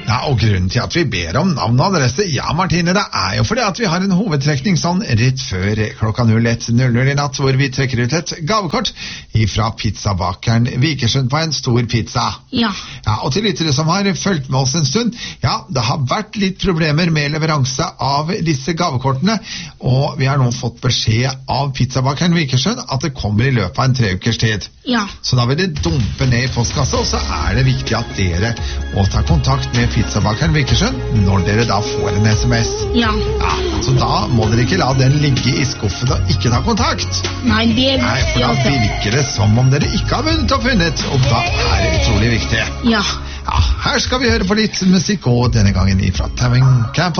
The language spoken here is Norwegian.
Ja, og grunnen til at vi ber om navn og adresse, ja Martine, det jo fordi at vi har en hovedtrekning sånn rett før klokka 01:00 i natt, hvor vi trekker ut et gavekort fra pizzabakeren Vikersund på en stor pizza. Ja. Ja, og til lyttere som har fulgt med oss en stund, ja, det har vært litt problemer med leveranse av disse gavekortene, og vi har nå fått beskjed av pizzabakeren Vikersund at det kommer i løpet av en 3 ukers tid. Ja. Så da vil det dumpe ned i postkassa, og så det viktig at dere må ta kontakt med pizzabakeren Vikersund når dere da får en SMS. Ja. Ja, så da må dere ikke la den ligge i skuffen og ikke ta kontakt. Nei, det er Nei, for viktig da altså. virker det som om dere ikke har vunnet og funnet, og da det utrolig viktig. Ja. Ja, her skal vi høre på litt musikk, og denne gangen ifra Towing Camp.